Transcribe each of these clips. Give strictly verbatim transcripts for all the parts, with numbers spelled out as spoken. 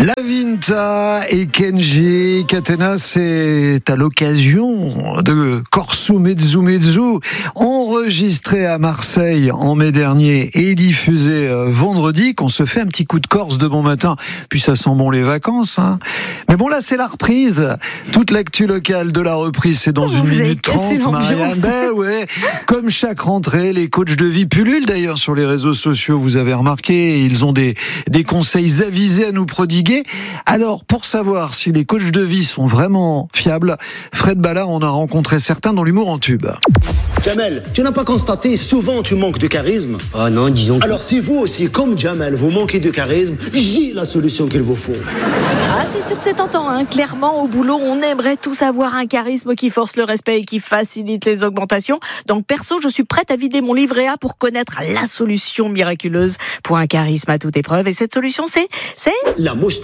Lavinta et Kenji Katena, c'est à l'occasion de Corso Mezzo Mezzo, enregistré à Marseille en mai dernier et diffusé vendredi, qu'on se fait un petit coup de Corse de bon matin, puis ça sent bon les vacances. Hein. Mais bon, là, c'est la reprise. Toute l'actu locale de la reprise, c'est dans oh, une minute trente, Marianne. Ben ouais, comme chaque rentrée, les coachs de vie pullulent d'ailleurs sur les réseaux sociaux, vous avez remarqué, ils ont des, des conseils avisés à nous prodiguer. Alors, pour savoir si les coachs de vie sont vraiment fiables, Fred Ballard en a rencontré certains dans l'humour en tube. Jamel, tu n'as pas constaté, souvent tu manques de charisme? Ah non, disons que... Alors si vous aussi, comme Jamel, vous manquez de charisme, j'ai la solution qu'il vous faut. Ah, c'est sûr que c'est tentant, hein. Clairement, au boulot, on aimerait tous avoir un charisme qui force le respect et qui facilite les augmentations. Donc, perso, je suis prête à vider mon livret A pour connaître la solution miraculeuse pour un charisme à toute épreuve. Et cette solution, c'est... c'est... La moustache.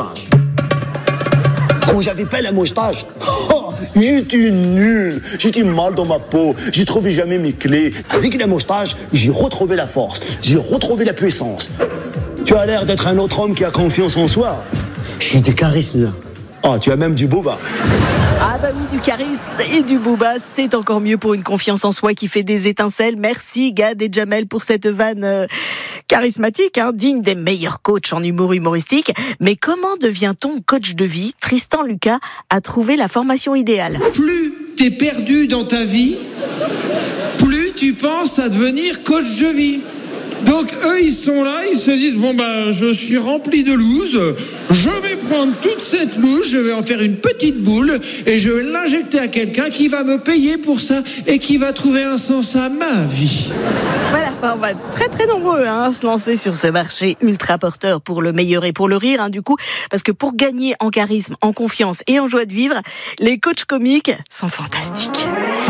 Quand j'avais pas la moustache, oh, j'étais nul, j'étais mal dans ma peau, j'ai trouvé jamais mes clés. Avec la moustache, j'ai retrouvé la force, j'ai retrouvé la puissance. Tu as l'air d'être un autre homme qui a confiance en soi. J'ai du charisme là. Ah, tu as même du booba. Ah bah oui, du charisme et du booba, c'est encore mieux pour une confiance en soi qui fait des étincelles. Merci Gad et Jamel pour cette vanne euh, charismatique, hein, digne des meilleurs coachs en humour humoristique. Mais comment devient-on coach de vie? Tristan Lucas a trouvé la formation idéale. Plus t'es perdu dans ta vie, plus tu penses à devenir coach de vie. Donc eux, ils sont là, ils se disent, bon ben, je suis rempli de loose, je vais prendre toute cette loose, je vais en faire une petite boule et je vais l'injecter à quelqu'un qui va me payer pour ça et qui va trouver un sens à ma vie. Voilà, on va être très très nombreux hein, à se lancer sur ce marché ultra porteur pour le meilleur et pour le rire, hein, du coup, parce que pour gagner en charisme, en confiance et en joie de vivre, les coachs comiques sont fantastiques.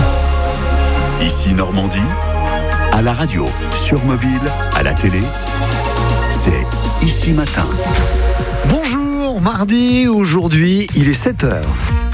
Ici Normandie. À la radio, sur mobile, à la télé, c'est Ici Matin. Bonjour, mardi, aujourd'hui, il est sept heures.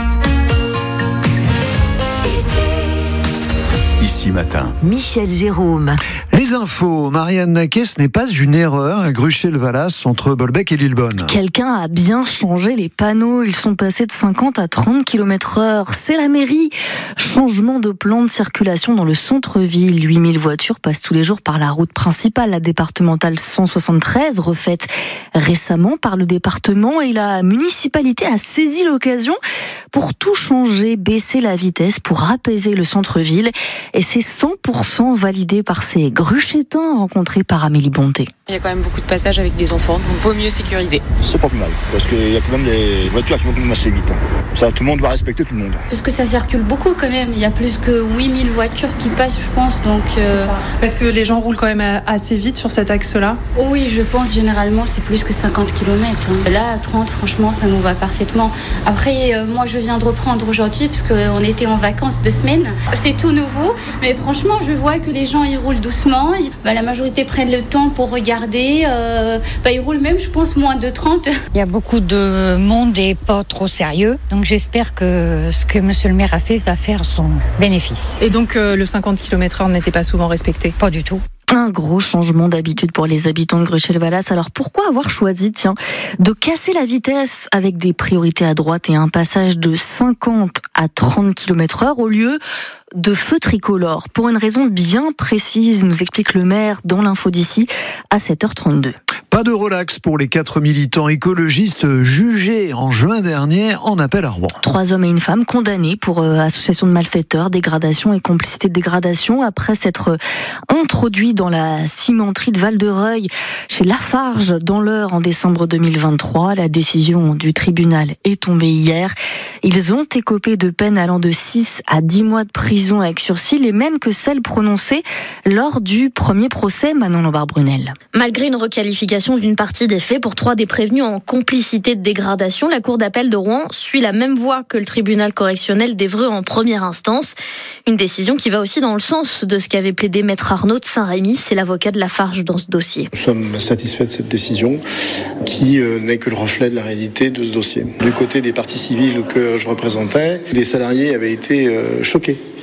Ici Matin. Michel Jérôme. Les infos, Marianne Naquet, ce n'est pas une erreur à Gruchet-le-Valas entre Bolbec et Lillebonne. Quelqu'un a bien changé les panneaux, ils sont passés de cinquante à trente kilomètres heure. C'est la mairie. Changement de plan de circulation dans le centre-ville. huit mille voitures passent tous les jours par la route principale, la départementale cent soixante-treize, refaite récemment par le département, et la municipalité a saisi l'occasion pour tout changer, baisser la vitesse pour apaiser le centre-ville. Et c'est cent pour cent validé par ces Gruchetins rencontrés par Amélie Bonté. Il y a quand même beaucoup de passages avec des enfants, donc vaut mieux sécuriser. C'est pas plus mal, parce qu'il y a quand même des voitures qui vont quand même assez vite. Ça, tout le monde doit respecter tout le monde. Parce que ça circule beaucoup quand même, il y a plus que huit mille voitures qui passent, je pense. Donc, euh... Parce que les gens roulent quand même assez vite sur cet axe-là. Oui, je pense généralement c'est plus que cinquante kilomètres. Hein. Là, à trente, franchement, ça nous va parfaitement. Après, euh, moi je viens de reprendre aujourd'hui, parce qu'on était en vacances deux semaines. C'est tout nouveau, mais franchement, je vois que les gens ils roulent doucement. Bah, la majorité prennent le temps pour regarder. Euh, bah, ils roulent même, je pense, moins de trente. Il y a beaucoup de monde et pas trop sérieux. Donc j'espère que ce que monsieur le maire a fait va faire son bénéfice. Et donc euh, le cinquante kilomètres heure n'était pas souvent respecté? Pas du tout. Un gros changement d'habitude pour les habitants de Gruchet-le-Valas. Alors pourquoi avoir choisi, tiens, de casser la vitesse avec des priorités à droite et un passage de cinquante à trente kilomètres heure au lieu de feux tricolores? Pour une raison bien précise, nous explique le maire dans l'info d'ici à sept heures trente-deux. Pas de relax pour les quatre militants écologistes jugés en juin dernier en appel à Rouen. Trois hommes et une femme condamnés pour euh, association de malfaiteurs, dégradation et complicité de dégradation après s'être euh, introduits dans la cimenterie de Val-de-Reuil chez Lafarge dans l'Eure en décembre deux mille vingt-trois. La décision du tribunal est tombée hier. Ils ont écopé de peines allant de six à dix mois de prison avec sursis, les mêmes que celles prononcées lors du premier procès, Manon Lombard-Brunel. Malgré une requalification d'une partie des faits pour trois des prévenus en complicité de dégradation, la Cour d'appel de Rouen suit la même voie que le tribunal correctionnel d'Évreux en première instance. Une décision qui va aussi dans le sens de ce qu'avait plaidé maître Arnaud de Saint-Rémy, c'est l'avocat de Lafarge dans ce dossier. Nous sommes satisfaits de cette décision qui euh, n'est que le reflet de la réalité de ce dossier. Du côté des parties civiles que je représentais, les salariés avaient été euh, choqués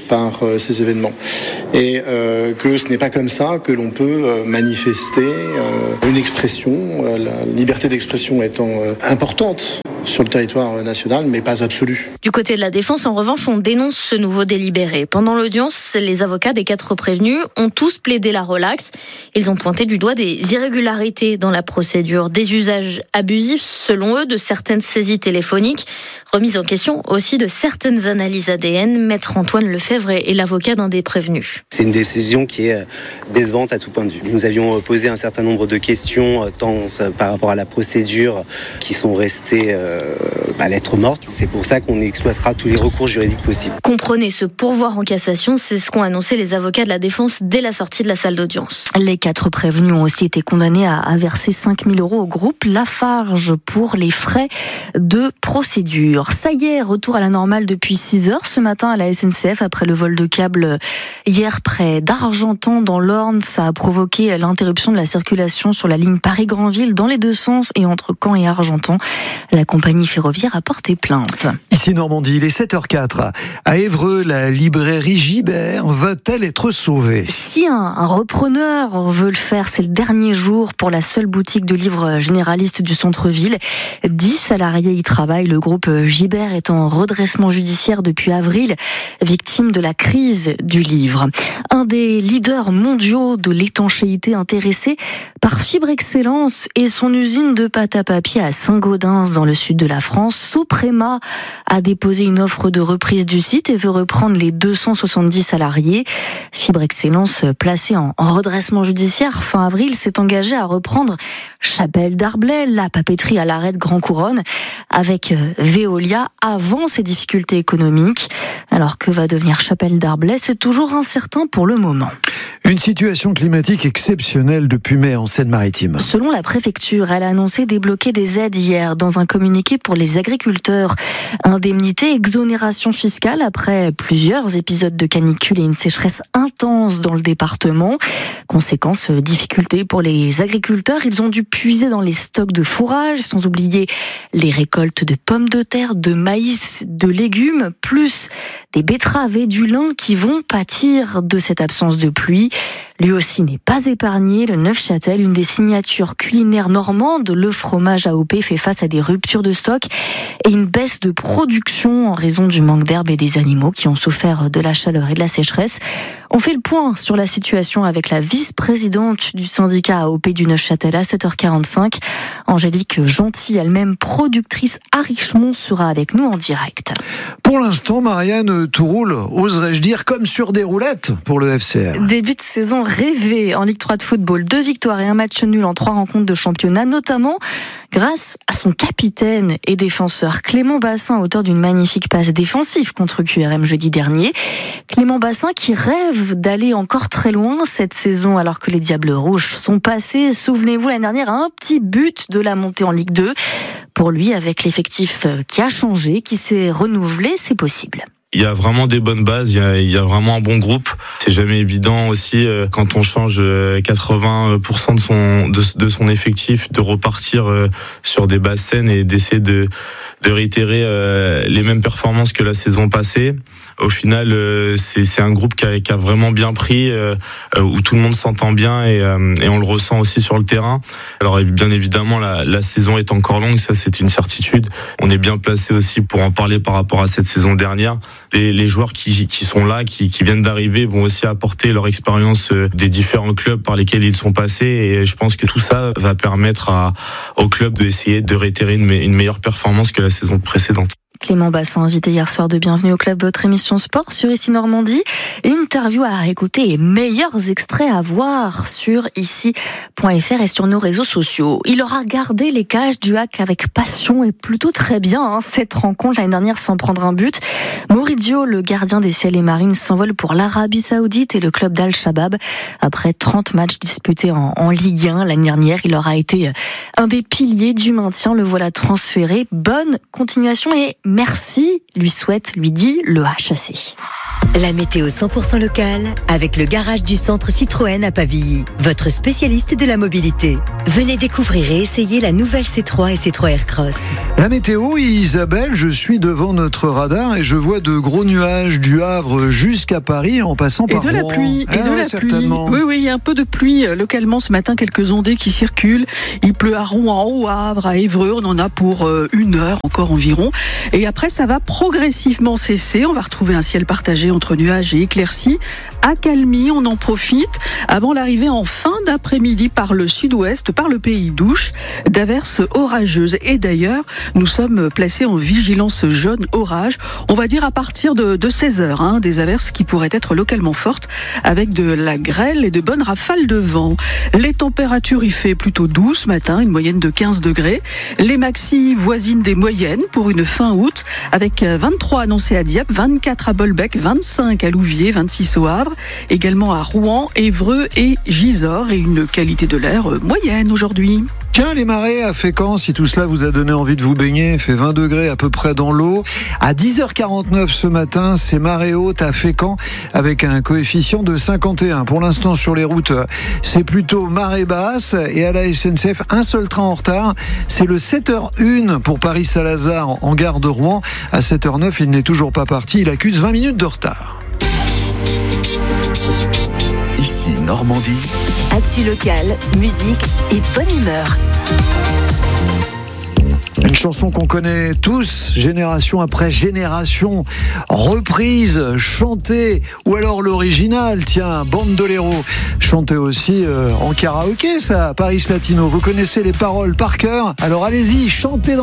par euh, ces événements. Et euh, que ce n'est pas comme ça que l'on peut euh, manifester euh, une expression, euh, la liberté d'expression étant euh, importante sur le territoire national, mais pas absolue. Du côté de la défense, en revanche, on dénonce ce nouveau délibéré. Pendant l'audience, les avocats des quatre prévenus ont tous plaidé la relaxe. Ils ont pointé du doigt des irrégularités dans la procédure, des usages abusifs, selon eux, de certaines saisies téléphoniques, remise en question aussi de certaines analyses A D N. Maître Antoine Lefebvre est l'avocat d'un des prévenus. C'est une décision qui est décevante à tout point de vue. Nous avions posé un certain nombre de questions, tant par rapport à la procédure, qui sont restées euh, bah, lettres mortes. C'est pour ça qu'on exploitera tous les recours juridiques possibles. Comprenez, ce pourvoir en cassation, c'est ce qu'ont annoncé les avocats de la défense dès la sortie de la salle d'audience. Les quatre prévenus ont aussi été condamnés à, à verser cinq mille euros au groupe Lafarge pour les frais de procédure. Ça y est, retour à la normale depuis six heures ce matin à la S N C F après le vol de câble hier près d'Argentan dans l'Orne. Ça a provoqué l'interruption de la circulation sur la ligne Paris-Granville dans les deux sens et entre Caen et Argentan. La compagnie ferroviaire a porté plainte. Ici Normandie, il est sept heures quatre. À Évreux, la librairie Gibert va-t-elle être sauvée ? Si un, un repreneur veut le faire, c'est le dernier jour pour la seule boutique de livres généralistes du centre-ville. Dix salariés y travaillent. Le groupe Gibert est en redressement judiciaire depuis avril, victime de la crise du livre. Un des leaders mondiaux de l'étanchéité intéressé par Fibre Excellence et son usine de pâte à papier à Saint-Gaudens dans le sud de la France, Soprema a déposé une offre de reprise du site et veut reprendre les deux cent soixante-dix salariés. Fibre Excellence, placée en, en redressement judiciaire fin avril, s'est engagée à reprendre Chapelle Darblay, la papeterie à l'arrêt de Grand Couronne, avec Veolia avant ses difficultés économiques. Alors que va devenir Chapelle Darblay, c'est toujours incertain pour le moment. Une situation climatique exceptionnelle depuis mai en Seine-Maritime. Selon la préfecture, elle a annoncé débloquer des aides hier dans un communiqué pour les agriculteurs. Indemnité, exonération fiscale après plusieurs épisodes de canicule et une sécheresse intense dans le département. Conséquence, difficulté pour les agriculteurs. Ils ont dû puiser dans les stocks de fourrage, sans oublier les récoltes de pommes de terre, de maïs, de légumes, plus des betteraves et du lin qui vont pâtir de cette absence de pluie. Lui aussi n'est pas épargné. Le Neufchâtel, une des signatures culinaires normandes, le fromage A O P fait face à des ruptures de stock et une baisse de production en raison du manque d'herbe et des animaux qui ont souffert de la chaleur et de la sécheresse. On fait le point sur la situation avec la vice-présidente du syndicat A O P du Neufchâtel à sept heures quarante-cinq. Angélique Gentil, elle-même productrice à Richemont, sera avec nous en direct. Pour l'instant, Marianne, tout roule, oserais-je dire, comme sur des roulettes pour le F C R. Début de saison rêvé en Ligue trois de football. Deux victoires et un match nul en trois rencontres de championnat, notamment grâce à son capitaine et défenseur Clément Bassin, auteur d'une magnifique passe défensive contre Q R M jeudi dernier. Clément Bassin qui rêve d'aller encore très loin cette saison alors que les Diables Rouges sont passés, souvenez-vous, l'année dernière, à un petit but de la montée en Ligue deux. Pour lui, avec l'effectif qui a changé, qui s'est renouvelé, c'est possible. Il y a vraiment des bonnes bases, il y a, il y a vraiment un bon groupe. C'est jamais évident aussi euh, quand on change euh, quatre-vingts pour cent de son de, de son effectif de repartir euh, sur des bases saines et d'essayer de de réitérer euh, les mêmes performances que la saison passée. Au final, euh, c'est c'est un groupe qui a, qui a vraiment bien pris, euh, où tout le monde s'entend bien et, euh, et on le ressent aussi sur le terrain. Alors bien évidemment, la, la saison est encore longue, ça c'est une certitude. On est bien placé aussi pour en parler par rapport à cette saison dernière. Les, les joueurs qui, qui sont là, qui, qui viennent d'arriver, vont aussi apporter leur expérience des différents clubs par lesquels ils sont passés. Et je pense que tout ça va permettre à, au club d'essayer de réitérer une, une meilleure performance que la saison précédente. Clément Bassin, invité hier soir de Bienvenue au Club, votre émission sport sur Ici Normandie. Interview à écouter et meilleurs extraits à voir sur ici point f r et sur nos réseaux sociaux. Il aura gardé les cages du Hack avec passion et plutôt très bien, hein, cette rencontre l'année dernière sans prendre un but. Maurizio, le gardien des ciels et marines, s'envole pour l'Arabie Saoudite et le club d'Al-Shabaab. Après trente matchs disputés en, en Ligue un l'année dernière, il aura été un des piliers du maintien. Le voilà transféré. Bonne continuation et merci, lui souhaite, lui dit le H A C. La météo cent pour cent locale avec le garage du centre Citroën à Pavilly, votre spécialiste de la mobilité. Venez découvrir et essayer la nouvelle C trois et C trois Aircross. La météo, Isabelle, je suis devant notre radar et je vois de gros nuages du Havre jusqu'à Paris en passant par Rouen. Et de la pluie, et ah, de ouais, la certainement. pluie. Oui, oui, il y a un peu de pluie localement ce matin, quelques ondées qui circulent. Il pleut à Rouen, au Havre, à Évreux, on en a pour une heure encore environ. Et après, ça va progressivement cesser. On va retrouver un ciel partagé entre nuages et éclaircies. Accalmie, on en profite avant l'arrivée en fin d'après-midi par le sud-ouest, par le pays d'Ouche, d'averses orageuses. Et d'ailleurs, nous sommes placés en vigilance jaune orage. On va dire à partir de, de seize heures, hein, des averses qui pourraient être localement fortes avec de la grêle et de bonnes rafales de vent. Les températures, il fait plutôt doux ce matin, une moyenne de quinze degrés. Les maxi voisinent des moyennes pour une fin août avec vingt-trois annoncés à Dieppe, vingt-quatre à Bolbec, vingt-cinq à Louviers, vingt-six au Havre, également à Rouen, Évreux et Gisors et une qualité de l'air moyenne aujourd'hui. Tiens, les marées à Fécamp, si tout cela vous a donné envie de vous baigner, il fait vingt degrés à peu près dans l'eau. À dix heures quarante-neuf ce matin, c'est marée haute à Fécamp avec un coefficient de cinquante et un. Pour l'instant, sur les routes, c'est plutôt marée basse. Et à la S N C F, un seul train en retard. C'est le sept heures une pour Paris-Salazar en gare de Rouen. À sept heures neuf, il n'est toujours pas parti. Il accuse vingt minutes de retard. Ici Normandie. Actu locale, musique et bonne humeur. Une chanson qu'on connaît tous, génération après génération, reprise, chantée, ou alors l'original, tiens, Bandolero, chanté aussi euh, en karaoké, ça, Paris Latino. Vous connaissez les paroles par cœur, alors allez-y, chantez dans